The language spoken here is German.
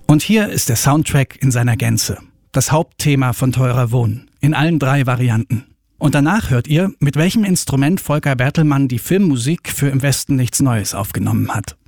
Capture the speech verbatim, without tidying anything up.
Und hier ist der Soundtrack in seiner Gänze. Das Hauptthema von Teurer Wohnen. In allen drei Varianten. Und danach hört ihr, mit welchem Instrument Volker Bertelmann die Filmmusik für Im Westen nichts Neues aufgenommen hat.